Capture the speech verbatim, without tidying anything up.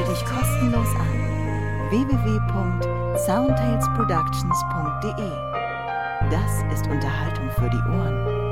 Melde dich kostenlos an. w w w punkt soundtalesproductions punkt d e. Das ist Unterhaltung für die Ohren.